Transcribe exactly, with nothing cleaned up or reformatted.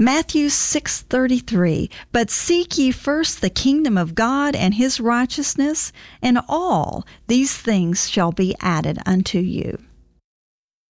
Matthew six thirty-three, but seek ye first the kingdom of God and his righteousness, and all these things shall be added unto you.